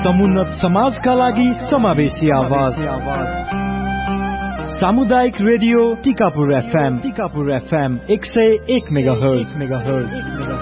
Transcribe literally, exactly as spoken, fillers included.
समुन्नत समाजका लागि समावेशी आवाज सामुदायिक radio Tikapur FM Tikapur FM एक सय एक मेगाहर्ज मेगाहर्ज